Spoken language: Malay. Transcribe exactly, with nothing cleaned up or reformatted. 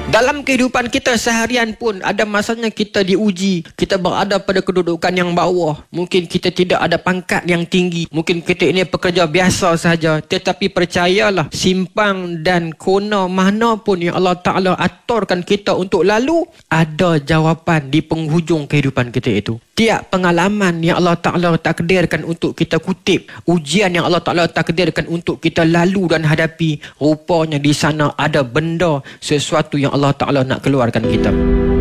Dalam kehidupan kita seharian pun ada masanya kita diuji. Kita berada pada kedudukan yang bawah. Mungkin kita tidak ada pangkat yang tinggi. Mungkin kita ini pekerja biasa saja. Tetapi percayalah, simpang dan kona mana pun yang Allah Ta'ala aturkan kita untuk lalu, ada jawapan di penghujung kehidupan kita itu. Tiap pengalaman yang Allah Ta'ala takdirkan untuk kita kutip, ujian yang Allah Ta'ala takdirkan untuk kita lalu dan hadapi, rupanya di sana ada benda, sesuatu yang Allah Ta'ala nak keluarkan kita.